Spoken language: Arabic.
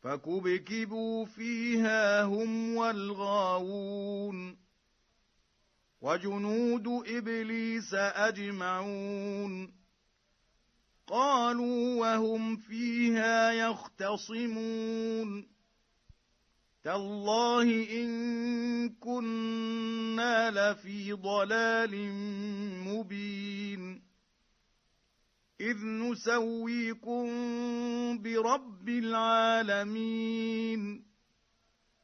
فكبكبوا فيها هم والغاوون وجنود إبليس أجمعون قالوا وهم فيها يختصمون تالله إن كنا لفي ضلال مبين إذ نسويكم برب العالمين